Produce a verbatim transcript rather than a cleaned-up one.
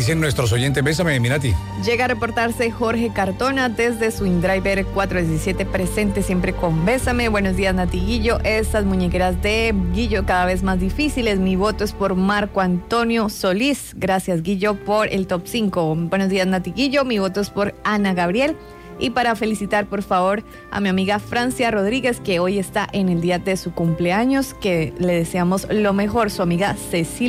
dicen nuestros oyentes? Bésame, Minati. Llega a reportarse Jorge Cartona desde su InDriver cuatrocientos diecisiete, presente siempre con Bésame. Buenos días, Nati Guillo. Estas muñequeras de Guillo cada vez más difíciles. Mi voto es por Marco Antonio Solís. Gracias, Guillo, por el top cinco. Buenos días, Nati Guillo. Mi voto es por Ana Gabriel. Y para felicitar, por favor, a mi amiga Francia Rodríguez, que hoy está en el día de su cumpleaños, que le deseamos lo mejor, su amiga Cecilia.